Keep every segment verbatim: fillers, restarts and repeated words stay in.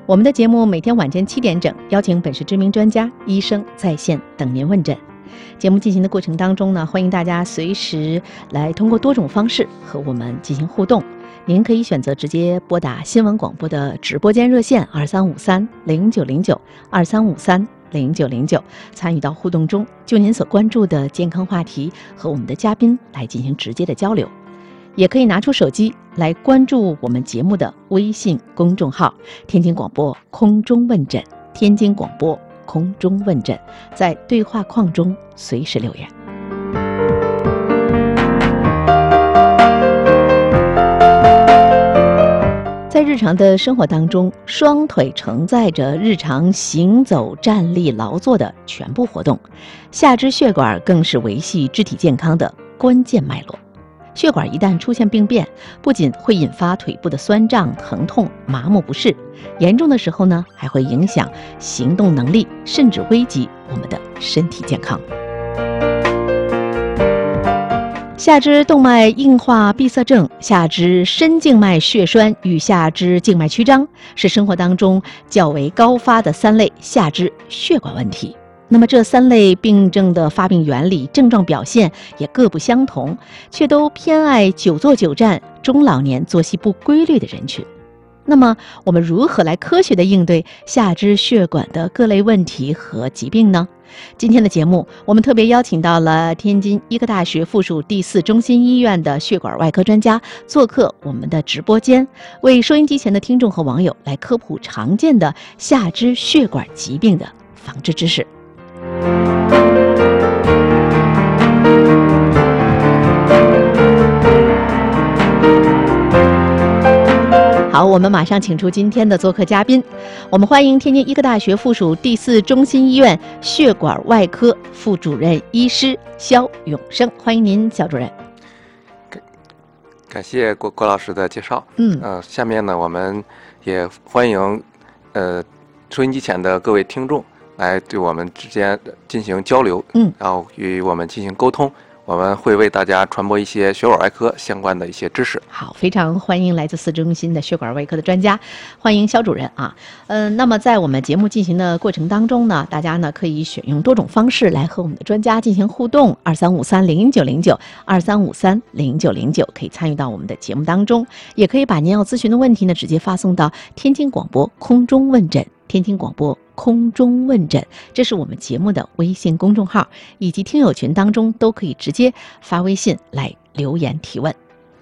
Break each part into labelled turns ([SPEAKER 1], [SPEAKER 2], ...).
[SPEAKER 1] 我们的节目每天晚间七点整，邀请本市知名专家、医生在线等您问诊。节目进行的过程当中呢，欢迎大家随时来通过多种方式和我们进行互动。您可以选择直接拨打新闻广播的直播间热线二三五三零九零九二三五三零九零九，参与到互动中，就您所关注的健康话题和我们的嘉宾来进行直接的交流。也可以拿出手机来关注我们节目的微信公众号天津广播空中问诊，天津广播空中问诊，在对话框中随时留言。在日常的生活当中，双腿承载着日常行走、站立、劳作的全部活动，下肢血管更是维系肢体健康的关键脉络。血管一旦出现病变，不仅会引发腿部的酸胀、疼痛、麻木不适，严重的时候呢，还会影响行动能力，甚至危及我们的身体健康。下肢动脉硬化闭塞症、下肢深静脉血栓与下肢静脉曲张是生活当中较为高发的三类下肢血管问题。那么这三类病症的发病原理、症状表现也各不相同，却都偏爱久坐久站、中老年作息不规律的人群。那么我们如何来科学的应对下肢血管的各类问题和疾病呢？今天的节目，我们特别邀请到了天津医科大学附属第四中心医院的血管外科专家做客我们的直播间，为收音机前的听众和网友来科普常见的下肢血管疾病的防治知识。好，我们马上请出今天的做客嘉宾，我们欢迎天津医科大学附属第四中心医院血管外科副主任医师肖永生，欢迎您，肖主任。
[SPEAKER 2] 感谢郭郭老师的介绍。
[SPEAKER 1] 嗯，
[SPEAKER 2] 呃，下面呢，我们也欢迎呃收音机前的各位听众来对我们之间进行交流，
[SPEAKER 1] 嗯，
[SPEAKER 2] 然后与我们进行沟通。我们会为大家传播一些血管外科相关的一些知识。
[SPEAKER 1] 好，非常欢迎来自四中心的血管外科的专家，欢迎肖主任啊。嗯、呃，那么在我们节目进行的过程当中呢，大家呢可以选用多种方式来和我们的专家进行互动，二三五三零九零九，二三五三零九零九，可以参与到我们的节目当中，也可以把您要咨询的问题呢直接发送到天津广播空中问诊。天津广播空中问诊，这是我们节目的微信公众号，以及听友群当中都可以直接发微信来留言提问。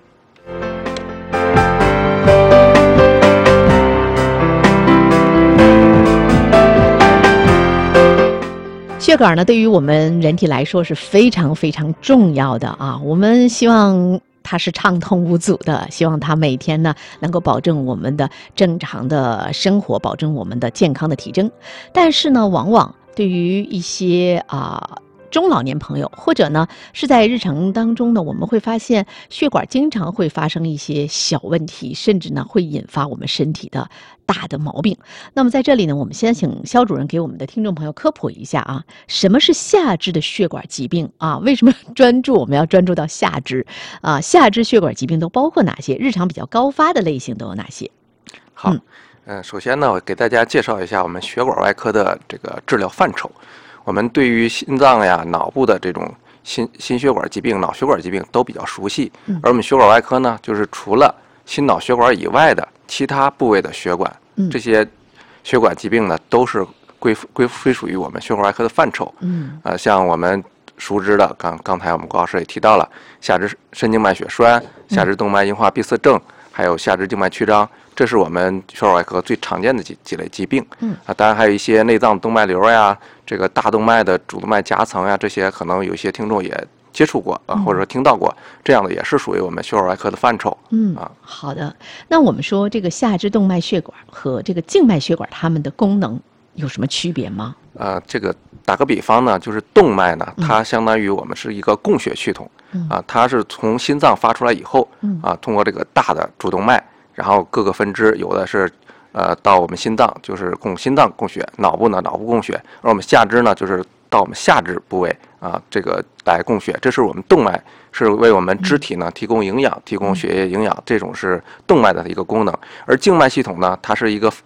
[SPEAKER 1] 血管呢，对于我们人体来说是非常非常重要的啊，我们希望它是畅通无阻的，希望它每天呢能够保证我们的正常的生活，保证我们的健康的体征。但是呢，往往对于一些啊、呃、中老年朋友，或者呢是在日常当中呢，我们会发现血管经常会发生一些小问题，甚至呢会引发我们身体的大的毛病。那么在这里呢，我们先请肖主任给我们的听众朋友科普一下啊，什么是下肢的血管疾病啊？为什么专注我们要专注到下肢啊？下肢血管疾病都包括哪些？日常比较高发的类型都有哪些？
[SPEAKER 2] 好，嗯、呃，首先呢，我给大家介绍一下我们血管外科的这个治疗范畴。我们对于心脏呀、脑部的这种心心血管疾病、脑血管疾病都比较熟悉，
[SPEAKER 1] 嗯、
[SPEAKER 2] 而我们血管外科呢，就是除了心脑血管以外的其他部位的血管，
[SPEAKER 1] 嗯、这
[SPEAKER 2] 些血管疾病呢，都是归归归属于我们血管外科的范畴。
[SPEAKER 1] 嗯，
[SPEAKER 2] 呃，像我们熟知的，刚刚才我们郭老师也提到了下肢深静脉血栓、下肢动脉硬化闭塞症，还有下肢静脉曲张。这是我们血管外科最常见的几几类疾病。
[SPEAKER 1] 嗯
[SPEAKER 2] 啊，当然还有一些内脏动脉瘤呀，这个大动脉的主动脉夹层呀，这些可能有一些听众也接触过啊，或者说听到过，这样的也是属于我们血管外科的范畴。
[SPEAKER 1] 嗯啊，好的。那我们说这个下肢动脉血管和这个静脉血管它们的功能有什么区别吗？
[SPEAKER 2] 呃，这个打个比方呢，就是动脉呢，它相当于我们是一个供血系统，
[SPEAKER 1] 嗯、
[SPEAKER 2] 啊，它是从心脏发出来以后，啊，通过这个大的主动脉。然后各个分支有的是，呃，到我们心脏就是供心脏供血，脑部呢脑部供血，而我们下肢呢就是到我们下肢部位啊这个来供血。这是我们动脉，是为我们肢体呢提供营养、提供血液营养，这种是动脉的一个功能。而静脉系统呢，它是一个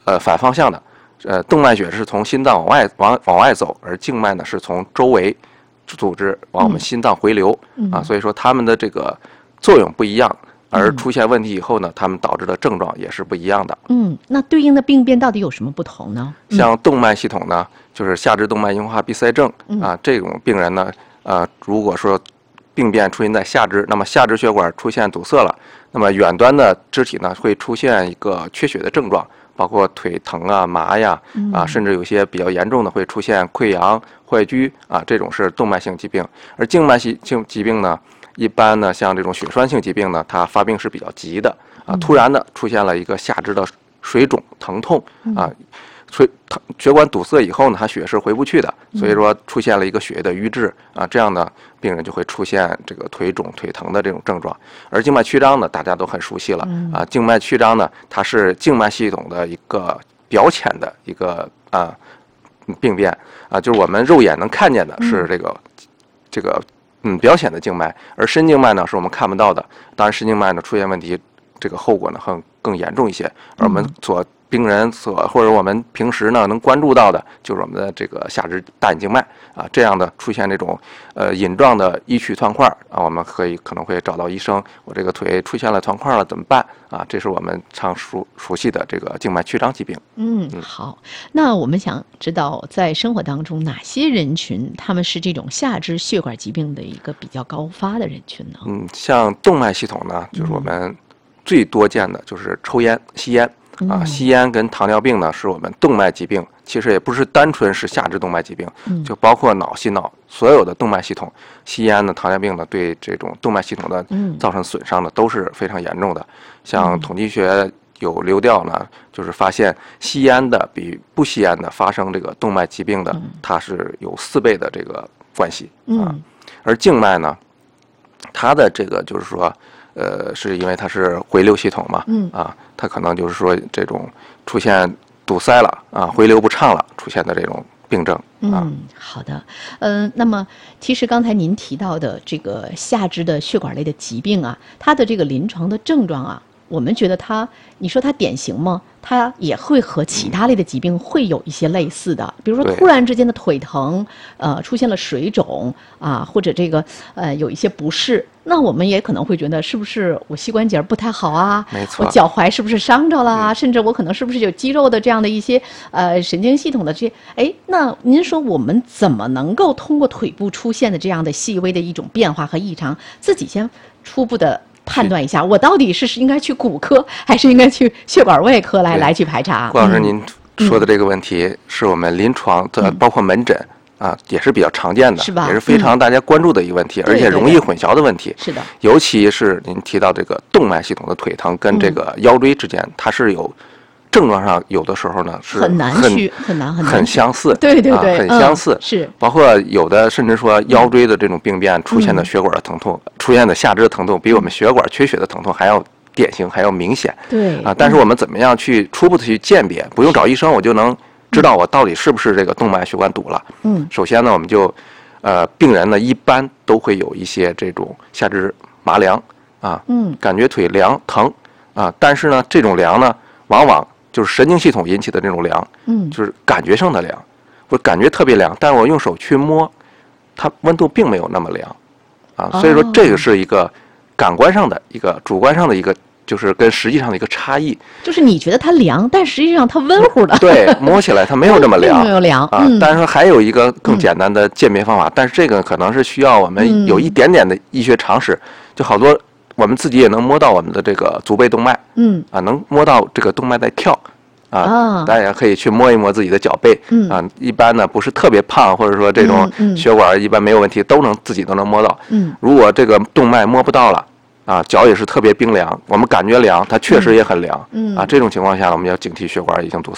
[SPEAKER 2] 呃反方向的，呃动脉血是从心脏往外往往外走，而静脉呢是从周围组织往我们心脏回流、嗯、啊，所以说它们的这个作用不一样，而出现问题以后呢，它们导致的症状也是不一样的。
[SPEAKER 1] 嗯，那对应的病变到底有什么不同呢？
[SPEAKER 2] 嗯、像动脉系统呢，就是下肢动脉硬化闭塞症、嗯、啊，这种病人呢，呃，如果说病变出现在下肢，那么下肢血管出现堵塞了，那么远端的肢体呢会出现一个缺血的症状，包括腿疼啊、麻呀啊，甚至有些比较严重的会出现溃疡、坏疽啊，这种是动脉性疾病。而静脉性疾病呢，一般呢像这种血栓性疾病呢，它发病是比较急的啊，突然的出现了一个下肢的水肿、疼痛啊。所以血管堵塞以后呢，它血是回不去的，所以说出现了一个血液的瘀滞啊，这样的病人就会出现这个腿肿、腿疼的这种症状。而静脉曲张呢，大家都很熟悉了啊，静脉曲张呢，它是静脉系统的一个表浅的一个啊病变啊，就是我们肉眼能看见的是这个这个嗯表浅的静脉，而深静脉呢是我们看不到的。当然，深静脉呢出现问题，这个后果呢更更严重一些。而我们所病人所或者我们平时呢能关注到的，就是我们的这个下肢大隐静脉啊，这样的出现这种呃隐状的异曲团块啊，我们可以可能会找到医生，我这个腿出现了团块了怎么办啊？这是我们常熟熟悉的这个静脉曲张疾病。
[SPEAKER 1] 嗯，好，那我们想知道在生活当中哪些人群他们是这种下肢血管疾病的一个比较高发的人群呢？
[SPEAKER 2] 嗯，像动脉系统呢，就是我们最多见的就是抽烟、吸烟。啊，吸烟跟糖尿病呢是我们动脉疾病，其实也不是单纯是下肢动脉疾病，就包括脑、心脑所有的动脉系统，吸烟呢、糖尿病呢，对这种动脉系统的造成损伤呢都是非常严重的。像统计学有流调呢，就是发现吸烟的比不吸烟的发生这个动脉疾病的，它是有四倍的这个关系啊。而静脉呢，它的这个就是说。呃，是因为它是回流系统嘛，嗯啊，它可能就是说这种出现堵塞了啊，回流不畅了，出现的这种病症啊。
[SPEAKER 1] 嗯，好的，嗯、呃，那么其实刚才您提到的这个下肢的血管类的疾病啊，它的这个临床的症状啊，我们觉得它，你说它典型吗？它也会和其他类的疾病会有一些类似的，比如说突然之间的腿疼，呃，出现了水肿啊，或者这个呃有一些不适，那我们也可能会觉得是不是我膝关节不太好啊？
[SPEAKER 2] 没错，
[SPEAKER 1] 我脚踝是不是伤着了啊？嗯、甚至我可能是不是有肌肉的这样的一些呃神经系统的这些？哎，那您说我们怎么能够通过腿部出现的这样的细微的一种变化和异常，自己先初步的判断一下，我到底是应该去骨科，还是应该去血管外科来来去排查？
[SPEAKER 2] 顾老师，您说的这个问题、嗯、是我们临床的，包括门诊、嗯、啊，也是比较常见的，
[SPEAKER 1] 是吧？
[SPEAKER 2] 也是非常大家关注的一个问题，
[SPEAKER 1] 嗯、
[SPEAKER 2] 而且容易混淆的问题。
[SPEAKER 1] 是的，
[SPEAKER 2] 尤其是您提到这个动脉系统的腿疼跟这个腰椎之间，嗯、它是有。症状上有的时候呢是
[SPEAKER 1] 很难去很难很难
[SPEAKER 2] 很相似，
[SPEAKER 1] 对对对，
[SPEAKER 2] 啊、很相似、
[SPEAKER 1] 嗯、是。
[SPEAKER 2] 包括有的甚至说腰椎的这种病变出现的血管的疼痛，嗯、出现的下肢的疼痛，比我们血管缺血的疼痛还要典型，还要明显。
[SPEAKER 1] 对
[SPEAKER 2] 啊，但是我们怎么样去初步的去鉴别？不用找医生，我就能知道我到底是不是这个动脉血管堵了。
[SPEAKER 1] 嗯，
[SPEAKER 2] 首先呢，我们就呃，病人呢一般都会有一些这种下肢麻凉啊，
[SPEAKER 1] 嗯，
[SPEAKER 2] 感觉腿凉疼啊，但是呢，这种凉呢，往往就是神经系统引起的这种凉，
[SPEAKER 1] 嗯，
[SPEAKER 2] 就是感觉上的凉，我感觉特别凉，但是我用手去摸，它温度并没有那么凉，啊，所以说这个是一个感官上的一个主观上的一个，就是跟实际上的一个差异。
[SPEAKER 1] 就是你觉得它凉，但实际上它温乎的。
[SPEAKER 2] 对，摸起来它没有这么凉，
[SPEAKER 1] 没有凉
[SPEAKER 2] 啊。
[SPEAKER 1] 嗯、
[SPEAKER 2] 但是还有一个更简单的鉴别方法，嗯、但是这个可能是需要我们有一点点的医学常识，就好多。我们自己也能摸到我们的这个足背动脉，
[SPEAKER 1] 嗯
[SPEAKER 2] 啊，能摸到这个动脉在跳，啊，
[SPEAKER 1] 啊
[SPEAKER 2] 大家可以去摸一摸自己的脚背，
[SPEAKER 1] 嗯
[SPEAKER 2] 啊，一般呢不是特别胖，或者说这种血管一般没有问题，都能自己都能摸到。
[SPEAKER 1] 嗯，
[SPEAKER 2] 如果这个动脉摸不到了，啊，脚也是特别冰凉，我们感觉凉，它确实也很凉，
[SPEAKER 1] 嗯，
[SPEAKER 2] 啊，这种情况下我们要警惕血管已经堵塞了。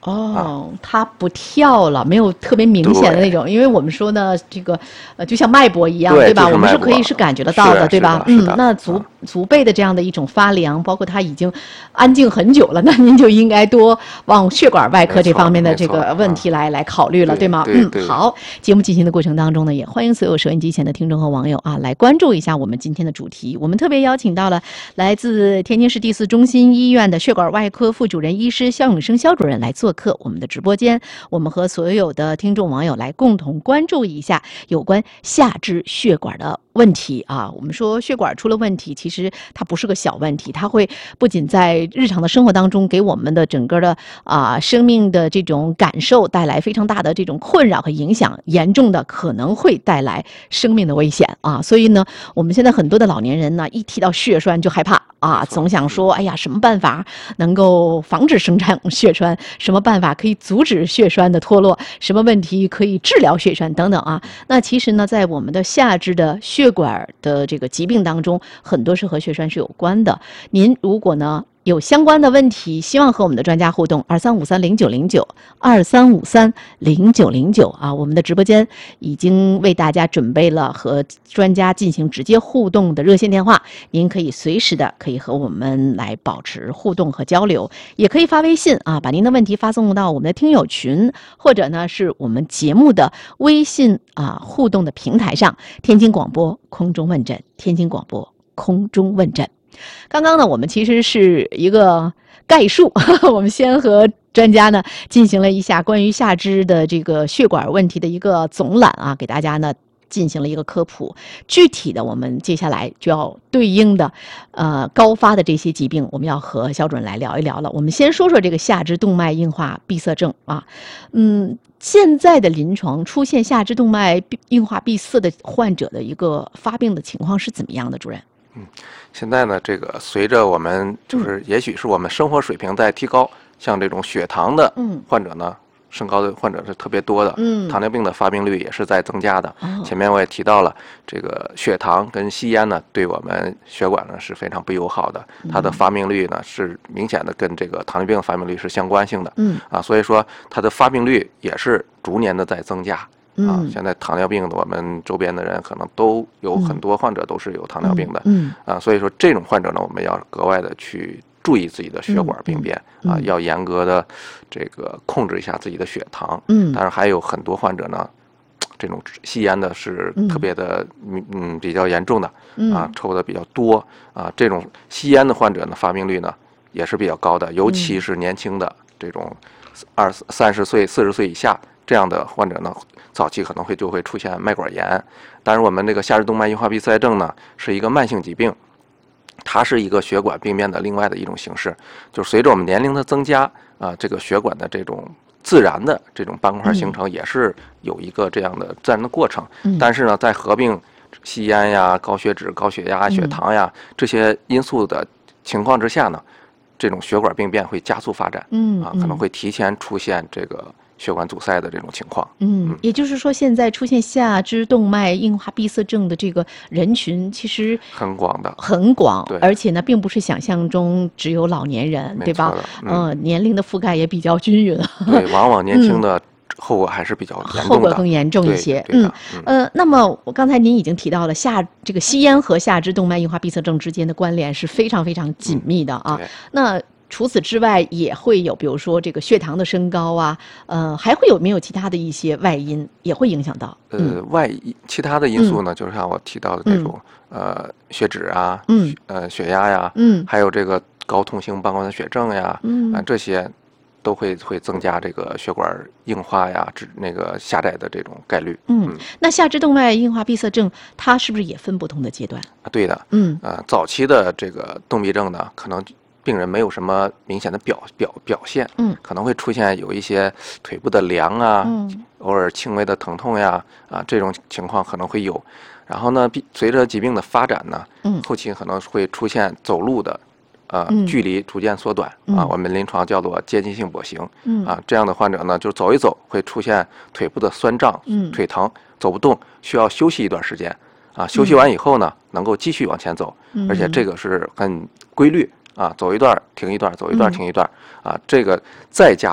[SPEAKER 1] 哦，啊、它不跳了，没有特别明显的那种，因为我们说呢，这个呃，就像脉搏一样，
[SPEAKER 2] 对,
[SPEAKER 1] 对吧？
[SPEAKER 2] 就是、
[SPEAKER 1] 我们是可以是感觉得到的，对吧？嗯，那足、嗯、足背的这样的一种发凉，包括它已经安静很久了，那您就应该多往血管外科这方面的这个问题来、嗯、来考虑了， 对, 对吗？
[SPEAKER 2] 对对
[SPEAKER 1] 嗯，好。节目进行的过程当中呢，也欢迎所有收音机前的听众和网友啊，来关注一下我们今天的主题。我们特别邀请到了来自天津市第四中心医院的血管外科副主任医师肖永生肖主任来做客我们的直播间，我们和所有的听众网友来共同关注一下有关下肢血管的问题啊。我们说血管出了问题，其实它不是个小问题，它会不仅在日常的生活当中给我们的整个的啊生命的这种感受带来非常大的这种困扰和影响，严重的可能会带来生命的危险啊。所以呢，我们现在很多的老年人呢，一提到血栓就害怕啊，总想说，哎呀，什么办法能够防止生产血栓？什么办法可以阻止血栓的脱落？什么问题可以治疗血栓等等啊？那其实呢，在我们的下肢的血管的这个疾病当中，很多是和血栓是有关的。您如果呢有相关的问题，希望和我们的专家互动，二三五三零九零九，二三五三零九零九啊，我们的直播间已经为大家准备了和专家进行直接互动的热线电话，您可以随时的可以和我们来保持互动和交流，也可以发微信啊，把您的问题发送到我们的听友群，或者呢是我们节目的微信啊互动的平台上，天津广播空中问诊，天津广播空中问诊。刚刚呢，我们其实是一个概述，我们先和专家呢进行了一下关于下肢的这个血管问题的一个总览啊，给大家呢进行了一个科普。具体的，我们接下来就要对应的呃高发的这些疾病，我们要和肖主任来聊一聊了。我们先说说这个下肢动脉硬化闭塞症啊，嗯。现在的临床出现下肢动脉硬化闭塞的患者的一个发病的情况是怎么样的，主任？
[SPEAKER 2] 嗯，现在呢，这个随着我们就是也许是我们生活水平在提高，嗯、像这种血糖的患者呢，嗯、升高的患者是特别多的，嗯，糖尿病的发病率也是在增加的。哦、前面我也提到了，这个血糖跟吸烟呢，对我们血管呢是非常不友好的，它的发病率呢是明显的跟这个糖尿病的发病率是相关性的，嗯，啊，所以说它的发病率也是逐年的在增加。啊，现在糖尿病的我们周边的人可能都有很多患者都是有糖尿病的，嗯，嗯啊，所以说这种患者呢，我们要格外的去注意自己的血管病变，嗯嗯、啊，要严格的这个控制一下自己的血糖，嗯，当然还有很多患者呢，这种吸烟的是特别的，嗯嗯，比较严重的，啊，抽的比较多，啊，这种吸烟的患者呢，发病率呢也是比较高的，尤其是年轻的这种二三十岁、四十岁以下这样的患者呢。早期可能会就会出现脉管炎，但是我们这个下肢动脉硬化闭塞症呢，是一个慢性疾病，它是一个血管病变的另外的一种形式，就是随着我们年龄的增加啊、呃，这个血管的这种自然的这种斑块形成也是有一个这样的自然的过程，嗯、但是呢，在合并吸烟呀、高血脂、高血压、血糖呀这些因素的情况之下呢，这种血管病变会加速发展，嗯啊，可能会提前出现这个。血管阻塞的这种情况，
[SPEAKER 1] 嗯，也就是说，现在出现下肢动脉硬化闭塞症的这个人群，其实
[SPEAKER 2] 很广的，
[SPEAKER 1] 很广，对，而且呢，并不是想象中只有老年人，对吧？嗯、呃，年龄的覆盖也比较均匀。
[SPEAKER 2] 对，往往年轻的后果还是比较严重的，
[SPEAKER 1] 后果更严重一些。嗯呃，那么我刚才您已经提到了下这个吸烟和下肢动脉硬化闭塞症之间的关联是非常非常紧密的啊。嗯、那除此之外，也会有，比如说这个血糖的升高啊，呃，还会有没有其他的一些外因也会影响到？
[SPEAKER 2] 呃，外其他的因素呢，嗯、就是像我提到的这种、嗯、呃血脂啊，嗯，呃血压呀，嗯，还有这个高痛性膀胱血症呀，嗯、呃，这些都会会增加这个血管硬化呀、脂那个狭窄的这种概率。
[SPEAKER 1] 嗯，嗯那下肢动脉硬化闭塞症，它是不是也分不同的阶段？
[SPEAKER 2] 啊，对的，嗯，呃，早期的这个动闭症呢，可能。病人没有什么明显的表表表现，嗯，可能会出现有一些腿部的凉啊，嗯，偶尔轻微的疼痛呀，啊，这种情况可能会有。然后呢，随着疾病的发展呢，嗯，后期可能会出现走路的，呃，嗯、距离逐渐缩短，嗯、啊，我们临床叫做间歇性跛行，嗯，啊，这样的患者呢，就走一走会出现腿部的酸胀，嗯，腿疼，走不动，需要休息一段时间，啊，休息完以后呢，嗯、能够继续往前走，嗯、而且这个是很规律。啊，走一段停一段，走一段停一段，嗯、啊，这个再加重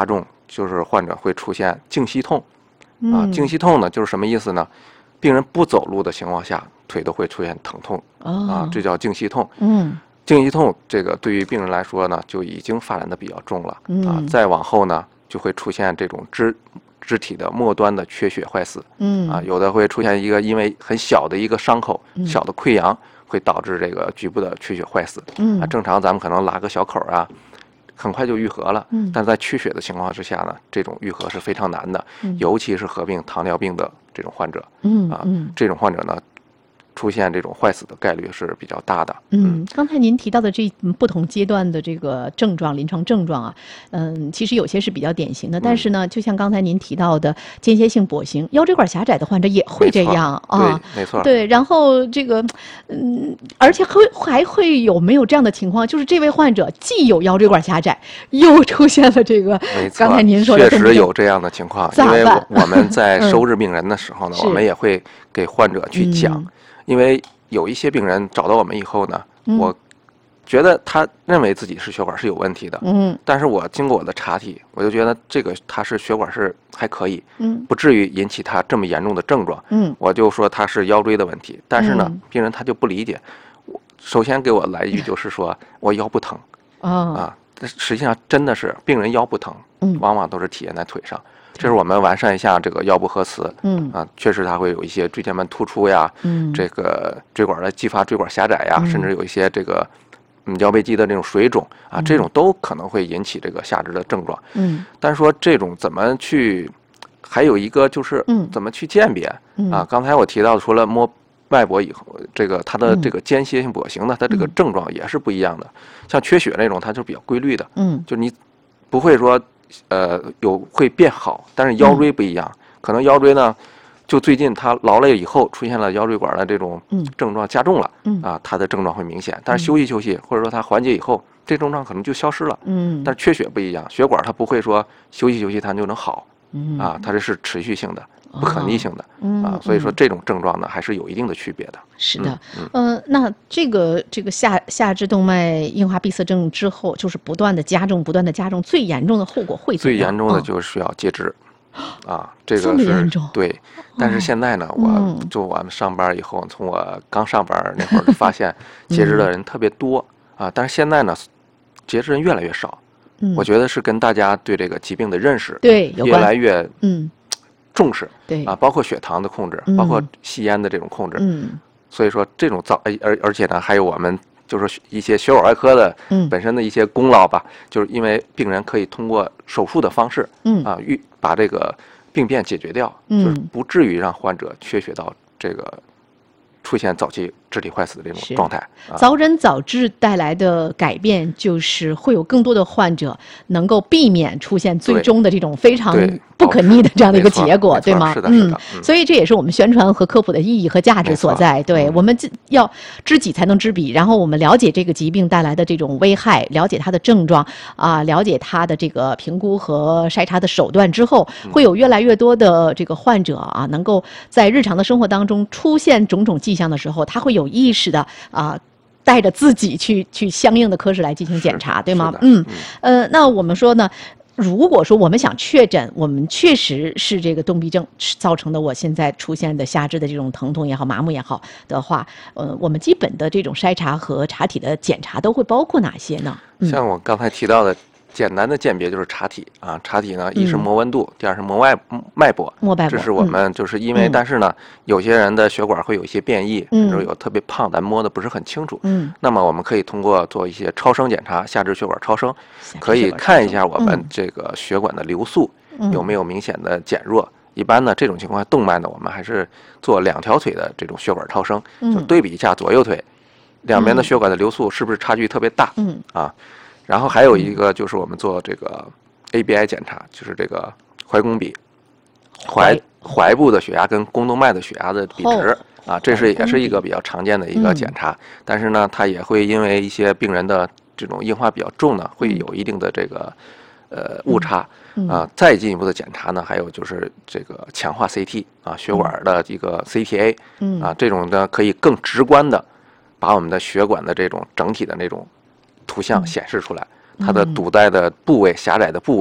[SPEAKER 2] 就是患者会出现颈膝痛啊，颈膝痛呢就是什么意思呢？病人不走路的情况下，腿都会出现疼痛啊，这叫颈膝痛。
[SPEAKER 1] 嗯，
[SPEAKER 2] 颈膝痛这个对于病人来说呢，就已经发展的比较重了啊，再往后呢就会出现这种肢肢体的末端的缺血坏死，嗯啊，有的会出现一个因为很小的一个伤口，小的溃疡会导致这个局部的缺血坏死，嗯啊，正常咱们可能拉个小口啊，很快就愈合了，嗯，但在缺血的情况之下呢，这种愈合是非常难的，嗯，尤其是合并糖尿病的这种患者，嗯啊，这种患者呢，出现这种坏死的概率是比较大的。
[SPEAKER 1] 嗯，刚才您提到的这不同阶段的这个症状、临床症状啊，嗯，其实有些是比较典型的，但是呢，就像刚才您提到的间歇性跛行、腰椎管狭窄的患者也会这样啊，
[SPEAKER 2] 没错，
[SPEAKER 1] 对，然后这个，嗯，而且会还会有没有这样的情况，就是这位患者既有腰椎管狭窄，又出现了这个，刚才您说的
[SPEAKER 2] 确实有这样的情况，因为我们在收治病人的时候呢，我们也会给患者去讲。因为有一些病人找到我们以后呢，嗯、我觉得他认为自己是血管是有问题的，嗯，但是我经过我的查体，我就觉得这个他是血管是还可以，嗯，不至于引起他这么严重的症状，嗯，我就说他是腰椎的问题，但是呢，嗯、病人他就不理解，我首先给我来一句就是说我腰不疼，啊、哦、啊，实际上真的是病人腰不疼，嗯，往往都是体现在腿上。这是我们完善一下这个腰部核磁，嗯啊，确实它会有一些椎间盘突出呀，嗯，这个椎管的继发椎管狭窄呀，嗯、甚至有一些这个嗯腰背肌的这种水肿啊，这种都可能会引起这个下肢的症状，嗯，但是说这种怎么去，还有一个就是怎么去鉴别、嗯、啊？刚才我提到除了摸脉搏以后，这个它的这个间歇性跛行的，它这个症状也是不一样的，像缺血那种，它就比较规律的，嗯，就你不会说。呃，有会变好，但是腰椎不一样，嗯、可能腰椎呢，就最近他劳累以后出现了腰椎管的这种症状加重了，嗯、啊，他的症状会明显，但是休息休息，或者说他缓解以后，这症状可能就消失了，嗯，但是缺血不一样，血管它不会说休息休息它就能好，嗯啊，它这是持续性的。不可逆性的、哦、啊，所以说这种症状呢还是有一定的区别的。
[SPEAKER 1] 是的，嗯，呃，那这个这个下下肢动脉硬化闭塞症之后，就是不断的加重，不断的加重，最严重的后果会怎样？
[SPEAKER 2] 最严重的就是需要截肢，哦、啊，这个是
[SPEAKER 1] 这么严重。
[SPEAKER 2] 对，但是现在呢，哦、我就我们上班以后，从我刚上班那会儿就发现截肢的人特别多、嗯、啊，但是现在呢，截肢人越来越少。嗯，我觉得是跟大家对这个疾病的认识
[SPEAKER 1] 对
[SPEAKER 2] 越来越
[SPEAKER 1] 嗯。
[SPEAKER 2] 重视
[SPEAKER 1] 对
[SPEAKER 2] 啊，包括血糖的控制，包括吸烟的这种控制，嗯，所以说这种早而而且呢，还有我们就是一些血管外科的本身的一些功劳吧，嗯、就是因为病人可以通过手术的方式，嗯啊，预把这个病变解决掉，嗯，就是不至于让患者缺血到这个出现早期肢体坏死的这种状态。
[SPEAKER 1] 啊、早诊早治带来的改变，就是会有更多的患者能够避免出现最终的这种非常不可逆的这样的一个结果，对吗？
[SPEAKER 2] 是的，是的。
[SPEAKER 1] 嗯，所以这也是我们宣传和科普的意义和价值所在。对，嗯、我们要知己才能知彼，然后我们了解这个疾病带来的这种危害，了解它的症状啊，了解它的这个评估和筛查的手段之后，会有越来越多的这个患者啊，能够在日常的生活当中出现种种迹象的时候，他会有意识的啊。带着自己去去相应的科室来进行检查，对吗？嗯，呃，那我们说呢，如果说我们想确诊，我们确实是这个动臂症造成的，我现在出现的下肢的这种疼痛也好、麻木也好的话，呃，我们基本的这种筛查和查体的检查都会包括哪些呢？
[SPEAKER 2] 嗯、像我刚才提到的。简单的鉴别就是查体啊，查体呢，一是摸温度，嗯、第二是摸脉脉搏，
[SPEAKER 1] 摸脉搏。
[SPEAKER 2] 这是我们就是因为，嗯、但是呢，有些人的血管会有一些变异，甚至有特别胖，咱摸的不是很清楚。嗯，那么我们可以通过做一些超声检查，下肢血管超声，可以看一下我们这个血管的流速有没有明显的减弱。嗯、一般呢，这种情况下动脉呢，我们还是做两条腿的这种血管超声，嗯、就对比一下左右腿两边的血管的流速是不是差距特别大。嗯啊。然后还有一个就是我们做这个 A B I 检查，就是这个踝弓比，踝踝部的血压跟肱动脉的血压的比值啊，这是也是一个比较常见的一个检查。但是呢，它也会因为一些病人的这种硬化比较重呢，会有一定的这个呃误差啊。再进一步的检查呢，还有就是这个强化 C T 啊，血管的一个 C T A 啊，这种呢可以更直观的把我们的血管的这种整体的那种图像显示出来，它的堵带的部位、狭窄的部位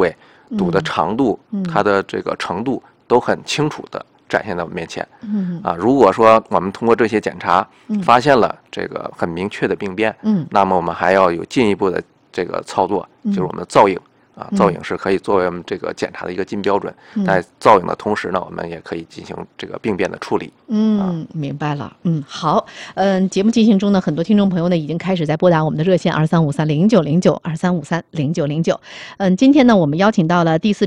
[SPEAKER 2] 堵的长度、
[SPEAKER 1] 嗯、
[SPEAKER 2] 它的这个程度都很清楚的展现在我们面前。
[SPEAKER 1] 嗯
[SPEAKER 2] 啊，如果说我们通过这些检查，
[SPEAKER 1] 嗯、
[SPEAKER 2] 发现了这个很明确的病变，
[SPEAKER 1] 嗯，
[SPEAKER 2] 那么我们还要有进一步的这个操作，就是我们的造影。啊，造影是可以作为我们这个检查的一个金标准，
[SPEAKER 1] 嗯、
[SPEAKER 2] 在造影的同时呢，我们也可以进行这个病变的处理。
[SPEAKER 1] 嗯，
[SPEAKER 2] 啊、
[SPEAKER 1] 明白了。嗯，好。嗯，节目进行中呢，很多听众朋友呢已经开始在拨打我们的热线二三五三零九零九二三五三零九零九。嗯，今天呢，我们邀请到了第四